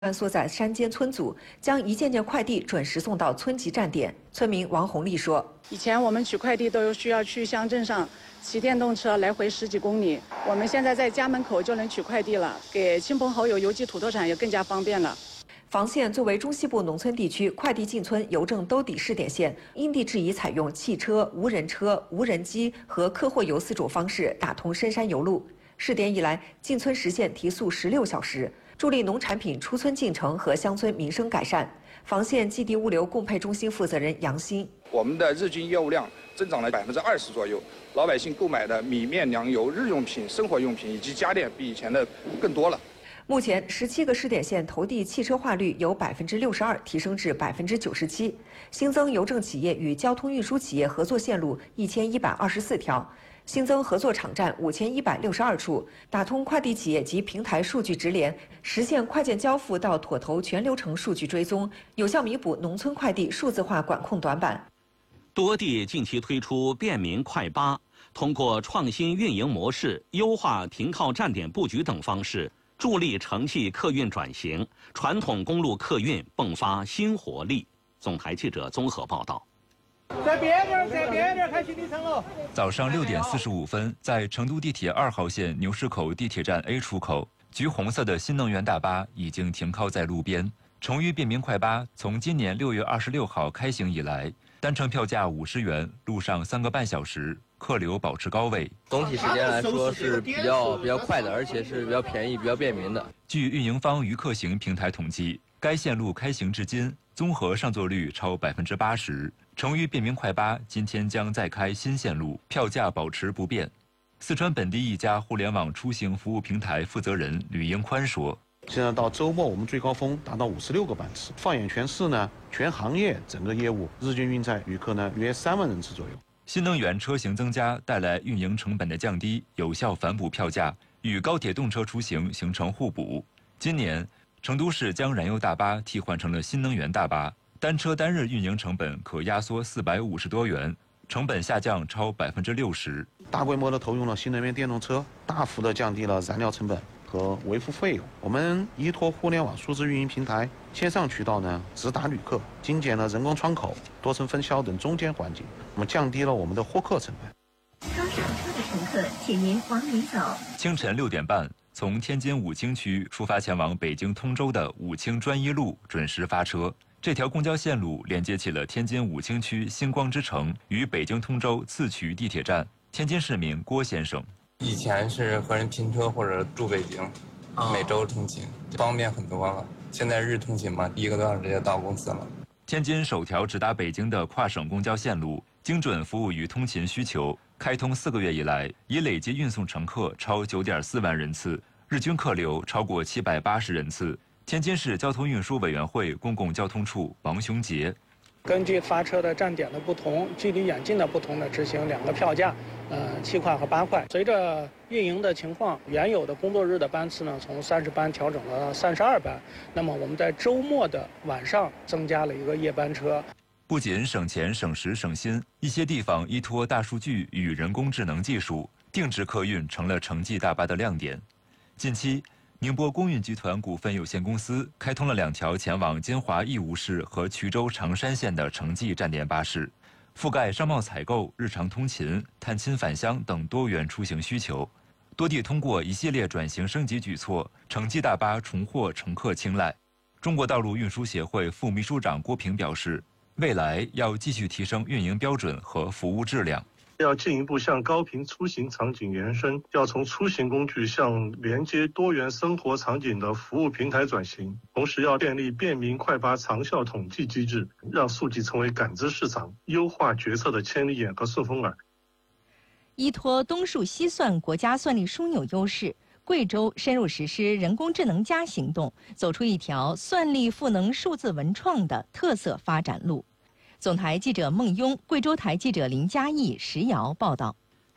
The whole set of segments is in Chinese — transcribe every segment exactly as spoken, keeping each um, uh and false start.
穿梭在山间村组，将一件件快递准时送到村级站点。村民王红丽说：“ 以前我们取快递都有需要去乡镇上骑电动车来回十几公里，我们现在在家门口就能取快递了，给亲朋好友邮寄土特产也更加方便了。” 房县作为中西部农村地区快递进村邮政兜底试点县，因地制宜采用汽车、无人车、无人机和客货邮四种方式打通深山邮路。试点以来，进村实现提速十六小时，助力农产品出村进城和乡村民生改善。房县基地物流供配中心负责人杨鑫：“ 我们的日均业务量增长了百分之二十左右，老百姓购买的米面粮油、日用品、生活用品以及家电比以前的更多了。” 目前，十七个试点县投递汽车化率由百分之六十二提升至百分之九十七，新增邮政企业与交通运输企业合作线路一千一百二十四条，新增合作场站五千一百六十二处，打通快递企业及平台数据直连，实现快件交付到妥投全流程数据追踪，有效弥补农村快递数字化管控短板。 多地近期推出便民快巴，通过创新运营模式、优化停靠站点布局等方式，助力城际客运转型，传统公路客运迸发新活力。总台记者综合报道。 在边边，在边边开行李舱了。 早上六点四十五分，在成都地铁二号线牛市口地铁站 A 出口，橘红色的新能源大巴已经停靠在路边。崇裕便民快巴从今年六月二十六号开行以来，单程票价五十元，路上三个半小时，客流保持高位。 总体时间来说是比较比较快的，而且是比较便宜、比较便民的。 据运营方渝客行平台统计，该线路开行至今，综合上座率超百分之八十。成渝便民快巴今天将再开新线路，票价保持不变。四川本地一家互联网出行服务平台负责人吕英宽说：“ 现在到周末，我们最高峰达到五十六个班次。放眼全市呢，全行业整个业务日均运载旅客呢约三万人次左右。 新能源车型增加带来运营成本的降低，有效反哺票价，与高铁动车出行形成互补。今年，成都市将燃油大巴替换成了新能源大巴。”单车单日运营成本可压缩四百五十多元，成本下降超百分之六十。 大规模的投用了新能源电动车，大幅的降低了燃料成本和维护费用。我们依托互联网数字运营平台，线上渠道呢直达旅客，精简了人工窗口、多层分销等中间环节，我们降低了我们的获客成本。 刚上车的乘客，请您往里走。 清晨六点半，从天津武清区出发前往北京通州的武清专一路准时发车。这条公交线路连接起了天津武清区星光之城与北京通州次渠地铁站。天津市民郭先生：“ 以前是和人拼车或者住北京，每周通勤方便很多了。现在日通勤嘛，一个多小时直接到公司了。” 天津首条直达北京的跨省公交线路，精准服务于通勤需求。开通四个月以来，已累计运送乘客超九点四万人次，日均客流超过七百八十人次。天津市交通运输委员会公共交通处王雄杰：“ 根据发车的站点的不同、距离远近的不同的执行两个票价，呃，七块和八块。随着运营的情况，原有的工作日的班次呢，从三十班调整了三十二班。那么我们在周末的晚上增加了一个夜班车。 不仅省钱、省时、省心，一些地方依托大数据与人工智能技术，定制客运成了城际大巴的亮点。近期，宁波公运集团股份有限公司开通了两条前往金华义乌市和衢州长山县的城际站点巴士，覆盖商贸采购、日常通勤、探亲返乡等多元出行需求。多地通过一系列转型升级举措，城际大巴重获乘客青睐。中国道路运输协会副秘书长郭平表示，未来要继续提升运营标准和服务质量。 要进一步向高频出行场景延伸，要从出行工具向连接多元生活场景的服务平台转型，同时要建立便民快巴长效统计机制，让数据成为感知市场、优化决策的千里眼和顺风耳。 依托东数西算国家算力枢纽优势，贵州深入实施人工智能加行动，走出一条算力赋能数字文创的特色发展路。总台记者孟庸、贵州台记者林佳毅、石瑶报道。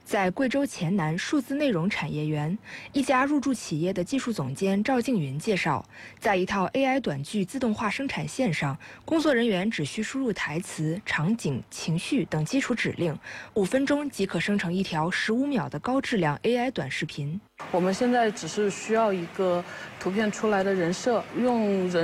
在贵州黔南数字内容产业园，一家入驻企业的技术总监赵静云介绍，在一套 A I 短剧自动化生产线上，工作人员只需输入台词、场景、情绪等基础指令，五分钟即可生成一条十五秒的高质量 A I 短视频。 我们现在只是需要一个图片出来的人设，用人